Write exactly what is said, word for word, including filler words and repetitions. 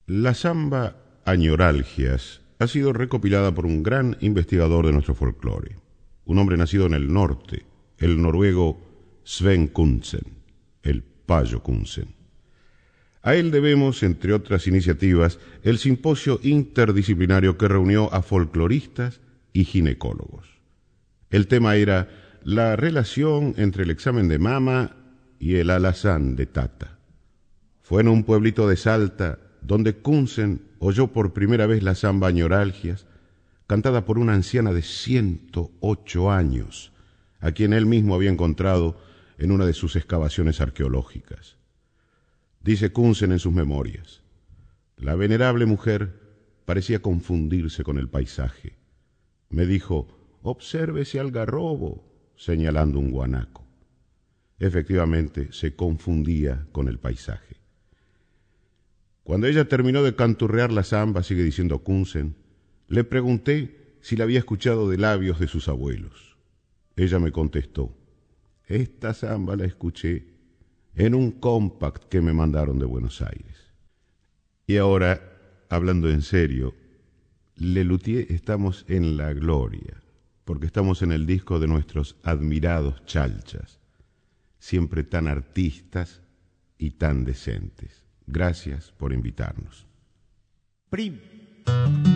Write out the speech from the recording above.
La samba Añoralgias ha sido recopilada por un gran investigador de nuestro folclore, un hombre nacido en el norte, el noruego Sven Kunsen, el Payo Kunsen. A él debemos, entre otras iniciativas, el simposio interdisciplinario que reunió a folcloristas y ginecólogos. El tema era la relación entre el examen de mama y el alazán de Tata. Fue en un pueblito de Salta donde Kunsen oyó por primera vez la samba Añoralgias, cantada por una anciana de ciento ocho años, a quien él mismo había encontrado en una de sus excavaciones arqueológicas. Dice Kunsen en sus memorias: la venerable mujer parecía confundirse con el paisaje. Me dijo: observe ese algarrobo, señalando un guanaco. Efectivamente, se confundía con el paisaje. Cuando ella terminó de canturrear la samba, sigue diciendo Kunsen, le pregunté si la había escuchado de labios de sus abuelos. Ella me contestó: esta samba la escuché en un compact que me mandaron de Buenos Aires. Y ahora, hablando en serio, Lelutier estamos en la gloria, porque estamos en el disco de nuestros admirados chalchas, siempre tan artistas y tan decentes. Gracias por invitarnos. Prim.